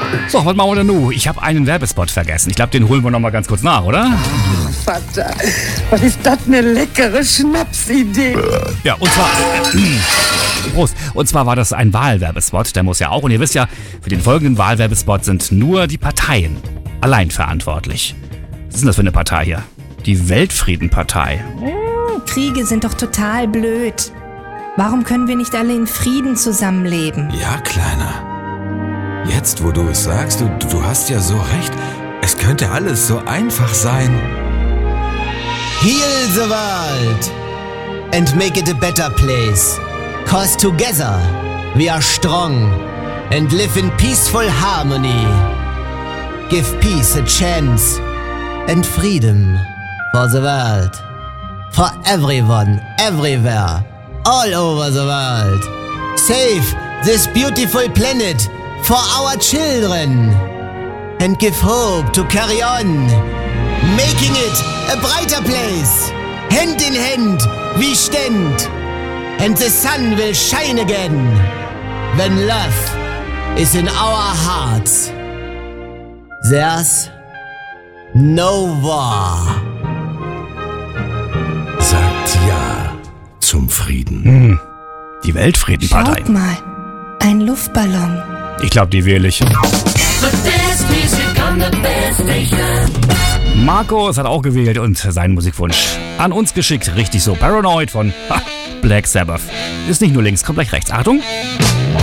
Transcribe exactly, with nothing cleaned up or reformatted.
So, was machen wir denn nun? Ich habe einen Werbespot vergessen. Ich glaube, den holen wir noch mal ganz kurz nach, oder? Vater, was ist das eine leckere Schnapsidee? Ja, und zwar... Äh, Prost. Und zwar war das ein Wahlwerbespot, der muss ja auch. Und ihr wisst ja, für den folgenden Wahlwerbespot sind nur die Parteien allein verantwortlich. Was ist denn das für eine Partei hier? Die Weltfriedenpartei. Kriege sind doch total blöd. Warum können wir nicht alle in Frieden zusammenleben? Ja, Kleiner. Jetzt, wo du es sagst, du, du hast ja so recht. Es könnte alles so einfach sein. Heal the world and make it a better place. Cause together we are strong and live in peaceful harmony. Give peace a chance and freedom for the world. For everyone, everywhere, all over the world. Save this beautiful planet for our children. And give hope to carry on. Making it a brighter place. Hand in hand we stand. And the sun will shine again. When love is in our hearts. There's no war. Sagt ja zum Frieden. Hm. Die Weltfriedenpartei. Schaut mal, ein Luftballon. Ich glaube, die wähle ich. Markus hat auch gewählt und seinen Musikwunsch an uns geschickt. Richtig so. Paranoid von ha, Black Sabbath. Ist nicht nur links, kommt gleich rechts. Achtung.